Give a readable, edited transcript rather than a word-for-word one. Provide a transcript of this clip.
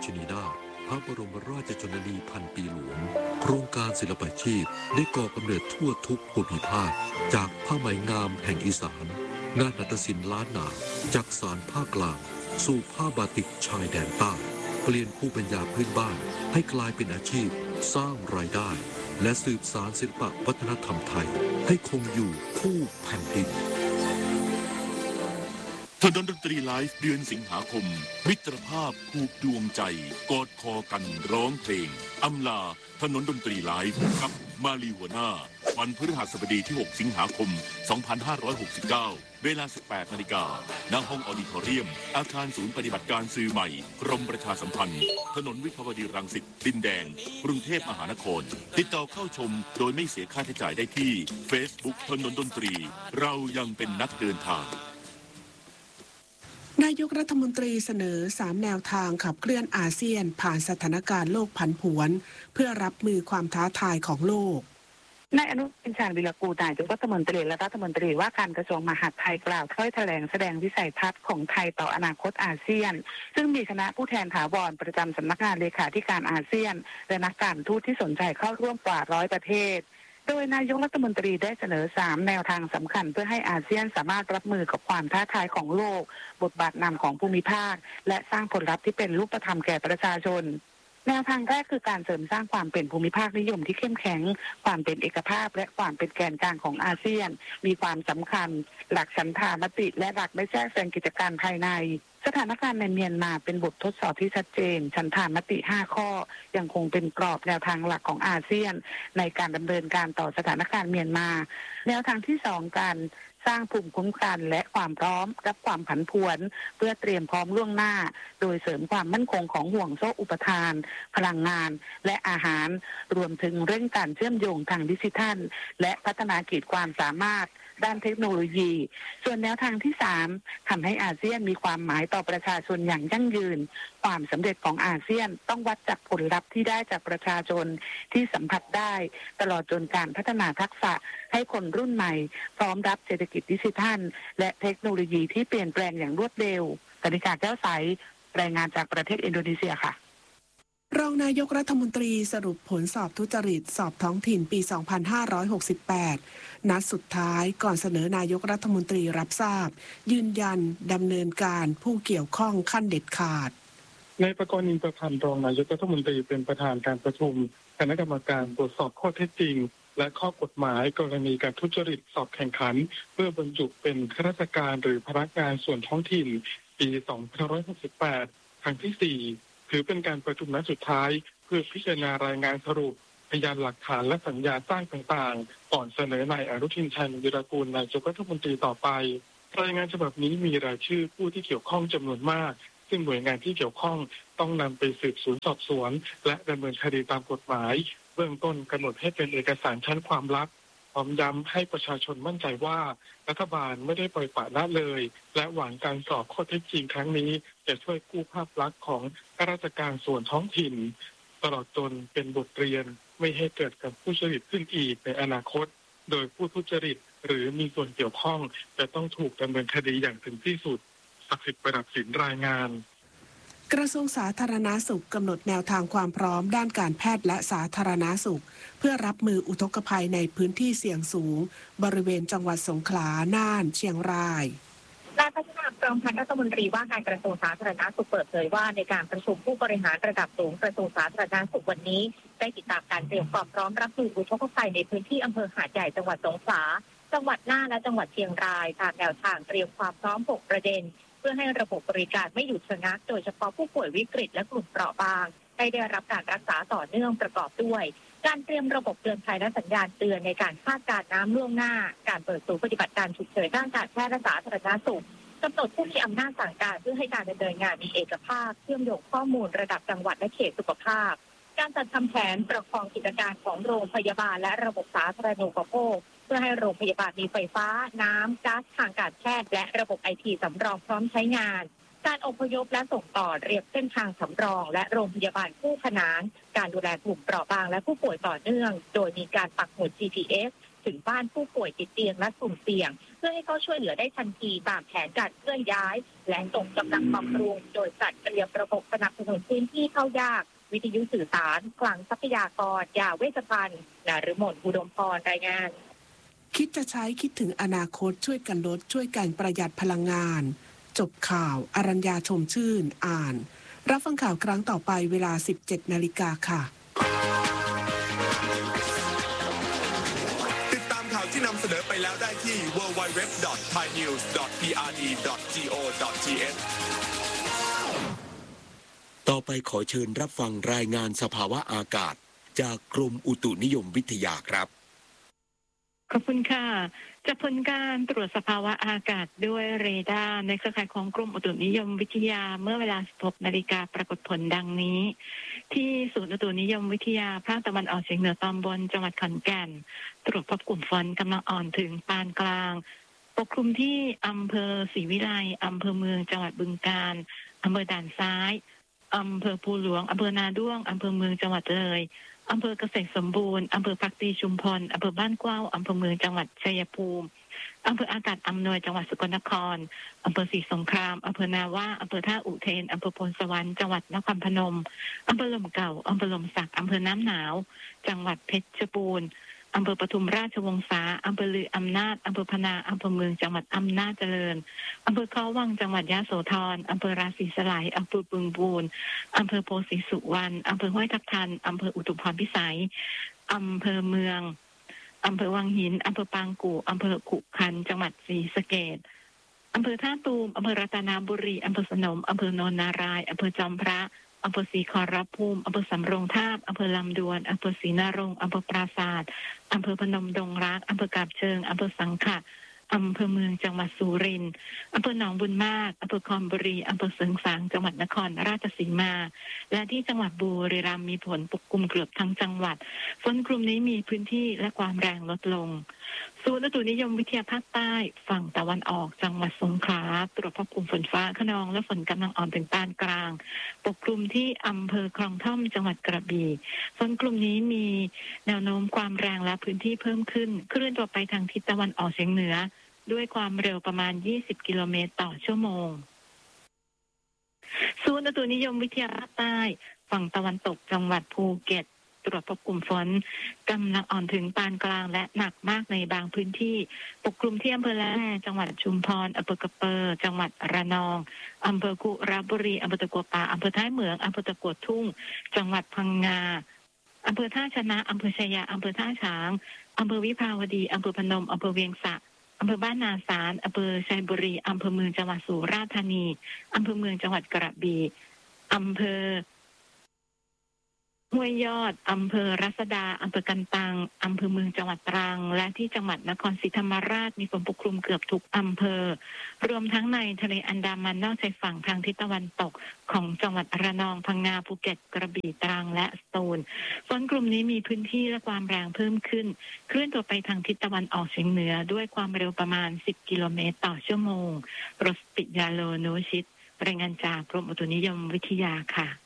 ชนีนาถพระบรมราชชนนีพันปีหลวงโครงการศิลปาชีพได้ก่อกำเนิดทั่วทุกภูมิภาคจากผ้าไหมงามแห่งอีสานงานหัตถศิลป์ล้านนาจากสารภาคกลางสู่ผ้าบาติกชายแดนใต้เปลี่ยนภูมิปัญญาพื้นบ้านให้กลายเป็นอาชีพสร้างรายได้และสืบสานศิลปวัฒนธรรมไทยให้คงอยู่คู่แผ่นดินถนนดนตรีไลฟ์เดือนสิงหาคมมิตรภาพผูกดวงใจกอดคอกันร้องเพลงอำลาถนนดนตรีไลฟ์กับมาลีหัวหน้าวันพฤหัสบดีที่ 6 สิงหาคม 2569 เวลา 18 นาฬิกาณห้องออดิทอเรียมอาคารศูนย์ปฏิบัติการสื่อใหม่กรมประชาสัมพันธ์ถนนวิภาวดีรังสิตดินแดงกรุงเทพมหานครติดต่อเข้าชมโดยไม่เสียค่าใช้จ่ายได้ที่ Facebook ถนนดนตรีเรายังเป็นนักเดินทางนายกรัฐมนตรีเสนอ3แนวทางขับเคลื่อนอาเซียนผ่านสถานการณ์โลกผันผวนเพื่อรับมือความท้าทายของโลกนายอนุทินชาญวิรากูลนายกรัฐมนตรีและรัฐมนตรีว่าการกระทรวงมหาดไทยกล่าวถ้อยแถลงแสดงวิสัยทัศน์ของไทยต่ออนาคตอาเซียนซึ่งมีคณะผู้แทนถาวรประจำสำนักงานเลขาธิการอาเซียนและนักการทูตที่สนใจเข้าร่วมกว่า100ประเทศโดยนายกรัฐมนตรีได้เสนอ3แนวทางสำคัญเพื่อให้อาเซียนสามารถรับมือกับความท้าทายของโลกบทบาทนำของภูมิภาคและสร้างผลลัพธ์ที่เป็นรูปธรรมแก่ประชาชนแนวทางแรกคือการเสริมสร้างความเป็นภูมิภาคนิยมที่เข้มแข็งความเป็นเอกภาพและความเป็นแกนกลางของอาเซียนมีความสำคัญหลักฉันทามติและหลักไม่แทรกแซงกิจการภายในสถานการณ์ในเมียนมาเป็นบททดสอบที่ชัดเจนฉันทามติ5ข้อยังคงเป็นกรอบแนวทางหลักของอาเซียนในการดำเนินการต่อสถานการณ์เมียนมาแนวทางที่2การสร้างภูมิคุ้มกันและความพร้อมรับความผันผวนเพื่อเตรียมพร้อมล่วงหน้าโดยเสริมความมั่นคงของห่วงโซ่อุปทานพลังงานและอาหารรวมถึงเร่งการเชื่อมโยงทางดิจิทัลและพัฒนาขีดความสามารถด้านเทคโนโลยีส่วนแนวทางที่3ทำให้อาเซียนมีความหมายต่อประชาชนอย่างยั่งยืนความสำเร็จของอาเซียนต้องวัดจากผลลัพธ์ที่ได้จากประชาชนที่สัมผัสได้ตลอดจนการพัฒนาทักษะให้คนรุ่นใหม่พร้อมรับเศรษฐกิจดิจิทัลและเทคโนโลยีที่เปลี่ยนแปลงอย่างรวดเร็วกนิกาแก้วใสรายงานจากประเทศอินโดนีเซียค่ะรองนายกรัฐมนตรีสรุปผลสอบทุจริตสอบท้องถิ่นปี 2568 นัดสุดท้ายก่อนเสนอนายกรัฐมนตรีรับทราบยืนยันดำเนินการผู้เกี่ยวข้องขั้นเด็ดขาดนายประกรณ์ อินทรพันธ์รองนายกรัฐมนตรีเป็นประธานการประชุมคณะกรรมการตรวจสอบข้อเท็จจริงและข้อกฎหมายกรณีการทุจริตสอบแข่งขันเพื่อบรรจุเป็นข้าราชการหรือพนักงานส่วนท้องถิ่นปี 2568 ครั้งที่ 4ถือเป็นการประชุมนัดสุดท้ายเพื่อพิจารณารายงานสรุปพยานหลักฐานและสัญญาจ้างต่างๆก่อนเสนอนายอนุทินชาญวิรากูลนายกรัฐมนตรีต่อไปรายงานฉบับนี้มีรายชื่อผู้ที่เกี่ยวข้องจำนวนมากซึ่งหน่วยงานที่เกี่ยวข้องต้องนำไปสืบสวนสอบสวนและดำเนินคดีตามกฎหมายเบื้องต้นกำหนดให้เป็นเอกสารชั้นความลับพร้อมย้ำให้ประชาชนมั่นใจว่ารัฐบาลไม่ได้ปล่อยปละละเลยและหวังการสอบข้อเท็จจริงครั้งนี้จะช่วยกู้ภาพลักษณ์ของข้าราชการส่วนท้องถิ่นตลอดจนเป็นบทเรียนไม่ให้เกิดกับผู้ทุจริตขึ้นอีกในอนาคตโดยผู้ทุจริตหรือมีส่วนเกี่ยวข้องจะต้องถูกดำเนินคดีอย่างถึงที่สุดศักดิ์สิทธิ์ประดับศิลป์รายงานกระทรวงสาธารณสุขกำหนดแนวทางความพร้อมด้านการแพทย์และสาธารณสุขเพื่อรับมืออุทกภัยในพื้นที่เสี่ยงสูงบริเวณจังหวัดสงขลาน่านเชียงรายนายพัฒนาพรหมพันธ์รัฐมนตรีว่าการกระทรวงสาธารณสุขเปิดเผยว่าในการประชุมผู้บริหารระดับสูงกระทรวงสาธารณสุขวันนี้ได้ติดตามการเตรียมความพร้อมรับมืออุทกภัยในพื้นที่อำเภอหาดใหญ่จังหวัดสงขลาจังหวัดน่านและจังหวัดเชียงรายตามแนวทางเตรียมความพร้อม6ประเด็นเพื่อให้ระบบบริการไม่หยุดชะงักโดยเฉพาะผู้ป่วยวิกฤตและกลุ่มเปราะบางได้รับการรักษาต่อเนื่องประกอบด้วยการเตรียมระบบเตือนภัยและสัญญาณเตือนในการคาดการณ์น้ำล่วงหน้าการเปิดศูนย์ปฏิบัติการฉุกเฉินด้านการแพทย์และสาธารณสุขกำหนดผู้มีอำนาจสั่งการเพื่อให้การดำเนินงานมีเอกภาพเชื่อมโยงข้อมูลระดับจังหวัดและเขตสุขภาพการจัดทำแผนประคองกิจการของโรงพยาบาลและระบบสาธารณูปโภคเพื่อให้โรงพยาบาลมีไฟฟ้าน้ำก๊าซทางการแพทย์และระบบไอทีสำรองพร้อมใช้งานการอพยพและส่งต่อเรียบเส้นทางสำรองและโรงพยาบาลคู่ขนานการดูแลกลุ่มเปราะบางและผู้ป่วยต่อเนื่องโดยมีการปักหมุด GPS ถึงบ้านผู้ป่วยติดเตียงและกลุ่มเสี่ยงเพื่อให้เข้าช่วยเหลือได้ทันทีตามแผนการเคลื่อนย้ายและส่งกำลังบำรุงโดยจัดเตรียมระบบสนับสนุนพื้นที่เข้ายากวิทยุสื่อสารคลังทรัพยากรยาเวชภัณฑ์นฤมลอุดมพรรายงานคิดจะใช้คิดถึงอนาคตช่วยกันลดช่วยกันประหยัดพลังงานจบข่าวอรัญญาชมชื่นอ่านรับฟังข่าวครั้งต่อไปเวลา 17 นาฬิกาค่ะติดตามข่าวที่นำเสนอไปแล้วได้ที่ www.thainews.prd.go.th ต่อไปขอเชิญรับฟังรายงานสภาวะอากาศจากกรมอุตุนิยมวิทยาครับขอบคุณค่ะจากผลการตรวจสภาวะอากาศด้วยเรดาร์ในเครือข่ายของกรมอุตุนิยมวิทยาเมื่อเวลา 16 นาฬิกาปรากฏผลดังนี้ที่ศูนย์อุตุนิยมวิทยาภาคตะวันออกเฉียงเหนือตอนบนจังหวัดขอนแก่นตรวจพบกลุ่มฝนกำลังอ่อนถึงปานกลางปกคลุมที่อำเภอศรีวิไลอำเภอเมืองจังหวัดบึงกาฬอำเภอด่านซ้ายอำเภอภูหลวงอำเภอนาด้วงอำเภอเมืองจังหวัดเลยอำเภอเกษตรสมบูรณ์อำเภอภักดีชุมพลอำเภอบ้านกว้าวอำเภอเมืองจังหวัดชัยภูมิอำเภออากาศอำนวยจังหวัดสกลนครอำเภอศรีสงครามอำเภอนาว่าอำเภอท่าอุเทนอำเภอพลสวรรค์จังหวัดนครพนมอำเภอลมเก่าอำเภอลมสักอำเภอน้ำหนาวจังหวัดเพชรบูรณ์อำเภอปทุมราชวงศาอำเภอลืออำนาจอำเภอพนาอำเภอเมืองจังหวัดอำนาจเจริญอำเภอเขาวังจังหวัดยะโสธรอำเภอราศีสไลยอำเภอบึงบูรอำเภอโพธิ์ศรีสุวรรณอำเภอห้วยทับทันอำเภออุทุมพรพิสัยอำเภอเมืองอำเภอวังหินอำเภอปางกู่อำเภอขุขันธ์จังหวัดศรีสะเกษอำเภอท่าตูมอำเภอรัตนบุรีอำเภอสนมอำเภอโนนนารายอำเภอจอมพระอำเภอศรีขอรภูมิอำเภอสำโรงทาบอำเภอลำดวนอำเภอศรีนรงค์อำเภอปราสาทอำเภอพนมดงรักอำเภอกาบเชิงอำเภอสังขะอำเภอเมืองจังหวัดสุรินทร์อำเภอหนองบุญมากอำเภอคอนบุรีอำเภอเสริงสางจังหวัดนครราชสีมาและที่จังหวัดบุรีรัมย์มีฝนปกคลุมเกือบทั้งจังหวัดฝนกลุ่มนี้มีพื้นที่และความแรงลดลงศูนย์อุตุนิยมวิทยาภาคใต้ฝั่งตะวันออกจังหวัดสงขลาตรวจพบกลุ่มฝนฟ้าคะนองและฝนกำลังอ่อนถึงปานกลางปกคลุมที่อำเภอคลองท่อมจังหวัดกระบี่ฝนกลุ่มนี้มีแนวโน้มความแรงและพื้นที่เพิ่มขึ้นเคลื่อนตัวไปทางทิศตะวันออกเฉียงเหนือด้วยความเร็วประมาณ20กิโลเมตรต่อชั่วโมงศูนย์อุตุนิยมวิทยาภาคใต้ฝั่งตะวันตกจังหวัดภูเก็ตตรวจพบกลุ่มฝนกำลังอ่อนถึงปานกลางและหนักมากในบางพื้นที่ปกคลุมที่อำเภอละแมจังหวัดชุมพรอำเภอกระเปอร์จังหวัดระนองอำเภอกุระบุรีอำเภอตะกัวป่าอำเภอท้ายเหมืองอำเภอตะกัวทุ่งจังหวัดพังงาอำเภอท่าชนะอำเภอชัยยาอำเภอท่าช้างอำเภอวิภาวดีอำเภอพนมอำเภอเวียงสะอำเภอบ้านนาสารอำเภอชัยบุรีอำเภอเมืองจังหวัดสุราษฎร์ธานีอำเภอเมืองจังหวัดกระบี่อำเภอห้วยยอดอำเภอรัศดาอำเภอกันตังอำเภอเมืองจังหวัดตรังและที่จังหวัดนครศรีธรรมราชมีฝนปกคลุมเกือบทุกอำเภอรวมทั้งในทะเลอันดามันนอกชายฝั่งทางทิศตะวันตกของจังหวัดระนองพังงาภูเก็ตกระบี่ตรังและสตูลฝนกลุ่มนี้มีพื้นที่และความแรงเพิ่มขึ้นเคลื่อนตัวไปทางทิศตะวันออกเฉียงเหนือด้วยความเร็วประมาณ10กิโลเมตรต่อชั่วโมงรสปิยาโลโนชิตรายงานจากกรมอุตุนิยมวิทยาค่ะ